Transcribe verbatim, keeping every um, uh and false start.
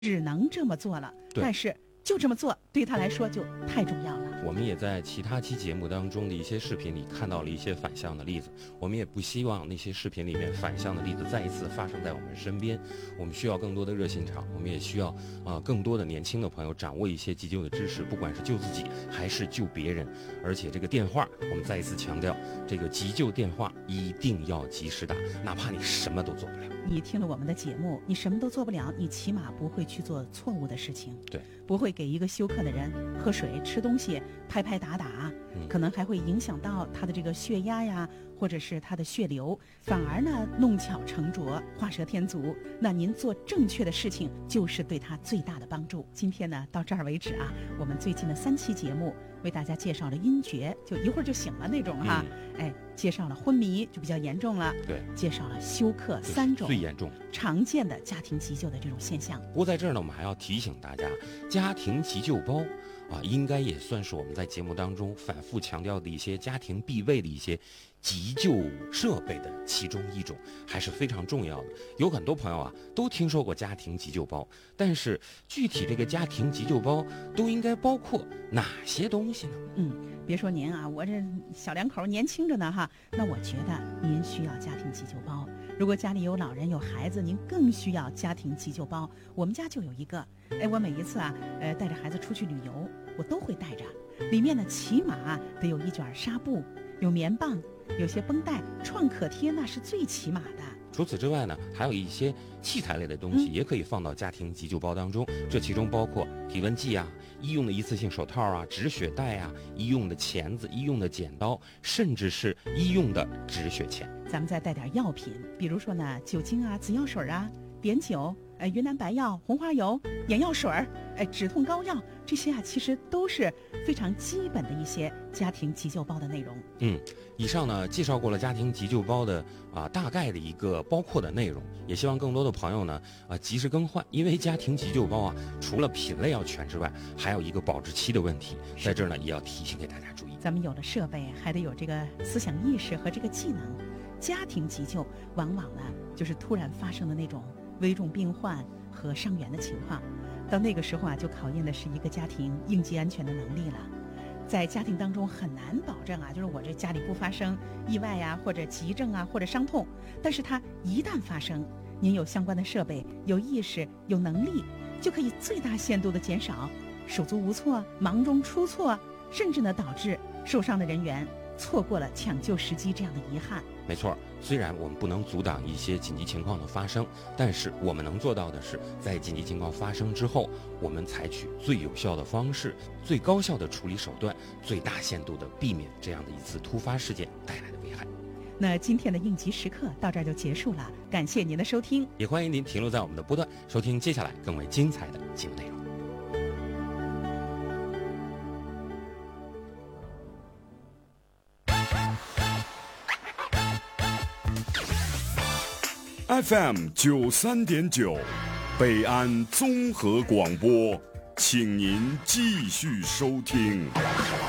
只能这么做了，但是就这么做对他来说就太重要了。 我们也在其他期节目当中的一些视频里看到了一些反向的例子，我们也不希望那些视频里面反向的例子再一次发生在我们身边。我们需要更多的热心肠，我们也需要啊、呃、更多的年轻的朋友掌握一些急救的知识，不管是救自己还是救别人。而且这个电话，我们再一次强调，这个急救电话一定要及时打，哪怕你什么都做不了。 你听了我们的节目，你什么都做不了，你起码不会去做错误的事情， 对， 不会给一个休克的人喝水、吃东西、拍拍打打，嗯、可能还会影响到他的这个血压呀，或者是他的血流，反而呢弄巧成拙、画蛇添足。那您做正确的事情，就是对他最大的帮助。今天呢到这儿为止啊，我们最近的三期节目为大家介绍了晕厥，就一会儿就醒了那种哈，嗯、哎，介绍了昏迷就比较严重了， 对， 介绍了休克三种最严重常见的家庭急救的这种现象。 不过在这儿呢，我们还要提醒大家，家庭急救包啊，应该也算是我们在节目当中反复强调的一些家庭必备的一些急救设备的其中一种，还是非常重要的。有很多朋友啊都听说过家庭急救包，但是具体这个家庭急救包都应该包括哪些东西呢？ 嗯，别说您啊，我这小两口年轻着呢哈，那我觉得您需要家庭急救包。如果家里有老人有孩子，您更需要家庭急救包。我们家就有一个，哎，我每一次啊，呃，带着孩子出去旅游，我都会带着。里面呢，起码得有一卷纱布，有棉棒，有些绷带，创可贴，那是最起码的。 除此之外呢，还有一些器材类的东西也可以放到家庭急救包当中，嗯、这其中包括体温计啊、医用的一次性手套啊、止血带啊、医用的钳子、医用的剪刀，甚至是医用的止血钳。 咱们再带点药品，比如说呢，酒精啊、紫药水啊、碘酒、呃云南白药、红花油、眼药水、哎止痛膏药，这些啊其实都是非常基本的一些家庭急救包的内容。 嗯，以上呢介绍过了家庭急救包的啊、呃、大概的一个包括的内容，也希望更多的朋友呢啊、呃、及时更换，因为家庭急救包啊除了品类要全之外，还有一个保质期的问题，在这儿呢也要提醒给大家注意。 咱们有了设备，还得有这个思想意识和这个技能。家庭急救往往呢就是突然发生的那种危重病患和伤员的情况，到那个时候啊，就考验的是一个家庭应急安全的能力了。在家庭当中很难保证啊，就是我这家里不发生意外呀、啊，或者急症啊，或者伤痛，但是它一旦发生，您有相关的设备、有意识、有能力，就可以最大限度的减少手足无措、忙中出错，甚至呢导致受伤的人员错过了抢救时机这样的遗憾。 没错，虽然我们不能阻挡一些紧急情况的发生，但是我们能做到的是，在紧急情况发生之后，我们采取最有效的方式、最高效的处理手段，最大限度的避免这样的一次突发事件带来的危害。 那今天的应急时刻到这儿就结束了，感谢您的收听， 也欢迎您停留在我们的波段，收听接下来更为精彩的节目内容。 F M 九三点九，北安综合广播，请您继续收听。